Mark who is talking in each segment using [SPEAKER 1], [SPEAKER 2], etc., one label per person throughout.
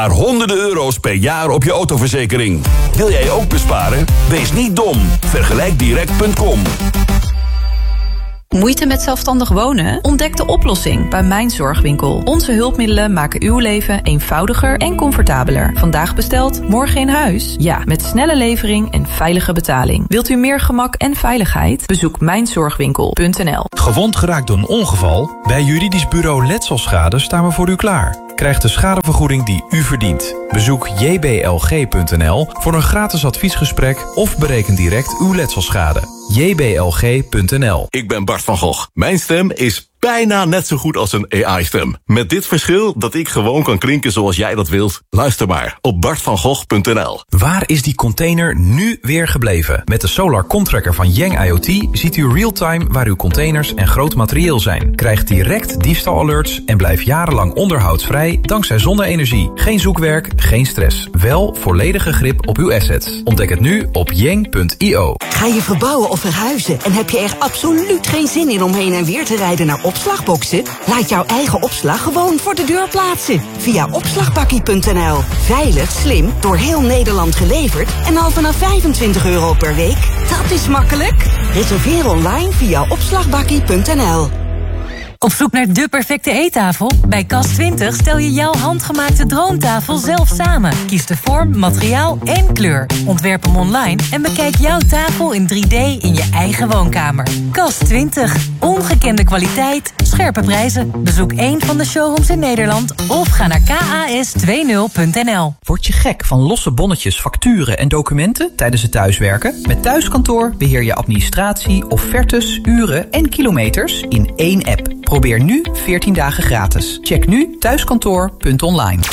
[SPEAKER 1] Maar honderden euro's per jaar op je autoverzekering. Wil jij ook besparen? Wees niet dom. Vergelijkdirect.com.
[SPEAKER 2] Moeite met zelfstandig wonen? Ontdek de oplossing bij Mijn Zorgwinkel. Onze hulpmiddelen maken uw leven eenvoudiger en comfortabeler. Vandaag besteld, morgen in huis? Ja, met snelle levering en veilige betaling. Wilt u meer gemak en veiligheid? Bezoek mijnzorgwinkel.nl.
[SPEAKER 3] Gewond geraakt door een ongeval? Bij juridisch bureau Letselschade staan we voor u klaar. Krijg de schadevergoeding die u verdient. Bezoek jblg.nl voor een gratis adviesgesprek of bereken direct uw letselschade. jblg.nl.
[SPEAKER 4] Ik ben Bart van Gogh. Mijn stem is bijna net zo goed als een AI-stem. Met dit verschil dat ik gewoon kan klinken zoals jij dat wilt. Luister maar op bartvangogh.nl.
[SPEAKER 3] Waar is die container nu weer gebleven? Met de Solar Contracker van Yang IoT ziet u real-time waar uw containers en groot materieel zijn. Krijg direct diefstalalerts en blijf jarenlang onderhoudsvrij dankzij zonne-energie. Geen zoekwerk, geen stress. Wel volledige grip op uw assets. Ontdek het nu op yang.io.
[SPEAKER 5] Ga je verbouwen of verhuizen en heb je er absoluut geen zin in om heen en weer te rijden naar opslagboxen? Laat jouw eigen opslag gewoon voor de deur plaatsen. Via opslagbakkie.nl. Veilig, slim, door heel Nederland geleverd en al vanaf €25 per week. Dat is makkelijk. Reserveer online via opslagbakkie.nl.
[SPEAKER 6] Op zoek naar de perfecte eettafel? Bij Cas20 stel je jouw handgemaakte droomtafel zelf samen. Kies de vorm, materiaal en kleur. Ontwerp hem online en bekijk jouw tafel in 3D in je eigen woonkamer. Cas20. Ongekende kwaliteit, scherpe prijzen. Bezoek één van de showrooms in Nederland of ga naar kas20.nl.
[SPEAKER 7] Word je gek van losse bonnetjes, facturen en documenten tijdens het thuiswerken? Met Thuiskantoor beheer je administratie, offertes, uren en kilometers in één app. Probeer nu 14 dagen gratis. Check nu thuiskantoor.online.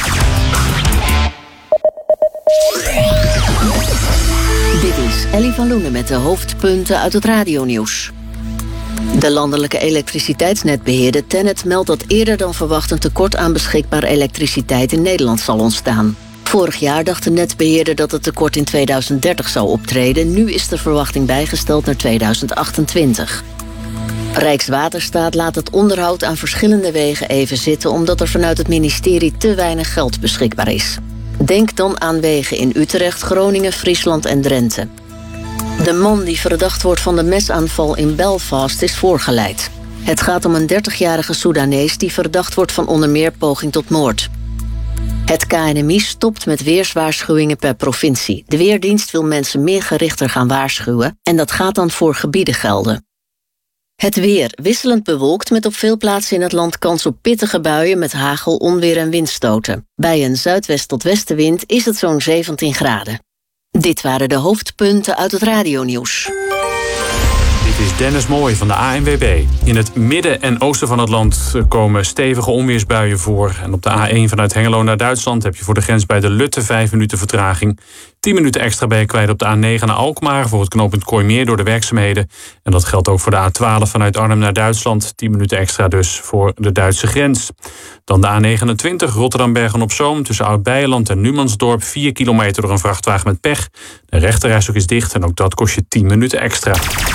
[SPEAKER 8] Dit is Ellie van Loenen met de hoofdpunten uit het radionieuws. De landelijke elektriciteitsnetbeheerder TenneT meldt dat eerder dan verwacht een tekort aan beschikbare elektriciteit in Nederland zal ontstaan. Vorig jaar dacht de netbeheerder dat het tekort in 2030 zou optreden. Nu is de verwachting bijgesteld naar 2028. Rijkswaterstaat laat het onderhoud aan verschillende wegen even zitten omdat er vanuit het ministerie te weinig geld beschikbaar is. Denk dan aan wegen in Utrecht, Groningen, Friesland en Drenthe. De man die verdacht wordt van de mesaanval in Belfast is voorgeleid. Het gaat om een 30-jarige Soedanees die verdacht wordt van onder meer poging tot moord. Het KNMI stopt met weerswaarschuwingen per provincie. De Weerdienst wil mensen meer gerichter gaan waarschuwen en dat gaat dan voor gebieden gelden. Het weer wisselend bewolkt met op veel plaatsen in het land kans op pittige buien met hagel, onweer en windstoten. Bij een zuidwest tot westenwind is het zo'n 17 graden. Dit waren de hoofdpunten uit het radionieuws.
[SPEAKER 9] Dit is Dennis Mooij van de ANWB. In het midden en oosten van het land komen stevige onweersbuien voor. En op de A1 vanuit Hengelo naar Duitsland heb je voor de grens bij de Lutte 5 minuten vertraging. 10 minuten extra ben je kwijt op de A9 naar Alkmaar voor het knooppunt Kooimeer door de werkzaamheden. En dat geldt ook voor de A12 vanuit Arnhem naar Duitsland. 10 minuten extra dus voor de Duitse grens. Dan de A29 Rotterdam-Bergen-op-Zoom tussen Oud-Beijerland en Numansdorp. 4 kilometer door een vrachtwagen met pech. De rechterrijstrook is dicht en ook dat kost je 10 minuten extra.